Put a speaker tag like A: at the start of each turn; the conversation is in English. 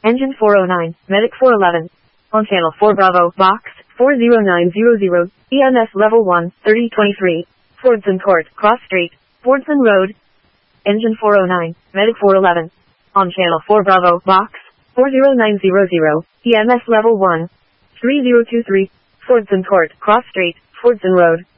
A: Engine 409, Medic 411. On channel 4 Bravo, box 40900, EMS level 1, 3023. Fordson Court, Cross Street, Fordson Road. Engine 409, Medic 411. On channel 4 Bravo, box 40900, EMS level 1, 3023. Fordson Court, Cross Street, Fordson Road.